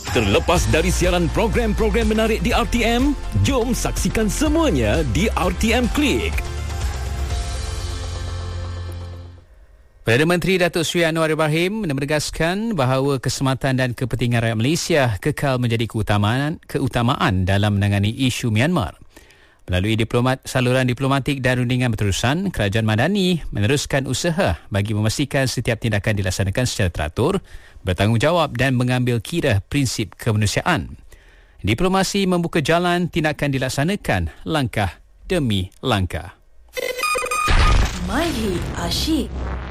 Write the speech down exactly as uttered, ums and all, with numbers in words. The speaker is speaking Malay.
Terlepas dari siaran program-program menarik di R T M, jom saksikan semuanya di R T M Klik. Perdana Menteri Datuk Seri Anwar Ibrahim menegaskan bahawa keselamatan dan kepentingan rakyat Malaysia kekal menjadi keutamaan keutamaan dalam menangani isu Myanmar. Melalui diplomat saluran diplomatik dan rundingan berterusan, Kerajaan Madani meneruskan usaha bagi memastikan setiap tindakan dilaksanakan secara teratur, bertanggungjawab dan mengambil kira prinsip kemanusiaan. Diplomasi membuka jalan tindakan dilaksanakan langkah demi langkah. My Hit Asyik.